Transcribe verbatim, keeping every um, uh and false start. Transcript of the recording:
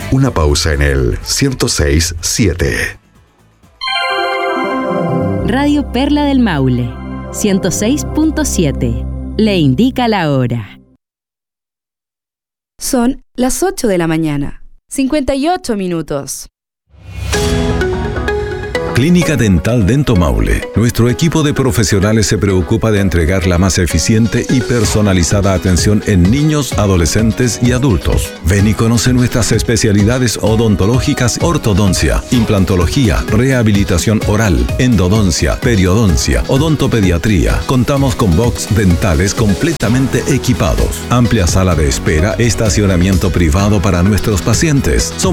Una pausa en el ciento seis punto siete. Radio Perla del Maule, ciento seis punto siete. Le indica la hora. Son las ocho de la mañana, cincuenta y ocho minutos. Clínica Dental Dento Maule. Nuestro equipo de profesionales se preocupa de entregar la más eficiente y personalizada atención en niños, adolescentes y adultos. Ven y conoce nuestras especialidades odontológicas: ortodoncia, implantología, rehabilitación oral, endodoncia, periodoncia, odontopediatría. Contamos con box dentales completamente equipados, amplia sala de espera, estacionamiento privado para nuestros pacientes. Somos